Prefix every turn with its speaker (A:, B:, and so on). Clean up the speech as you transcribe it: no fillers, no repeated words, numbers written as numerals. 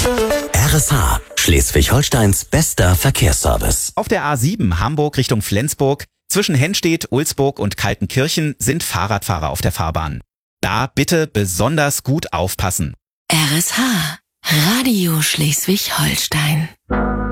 A: RSH, Schleswig-Holsteins bester Verkehrsservice.
B: Auf der A7 Hamburg Richtung Flensburg zwischen Henstedt, Ulsburg und Kaltenkirchen sind Fahrradfahrer auf der Fahrbahn. Da bitte besonders gut aufpassen.
C: RSH, Radio Schleswig-Holstein.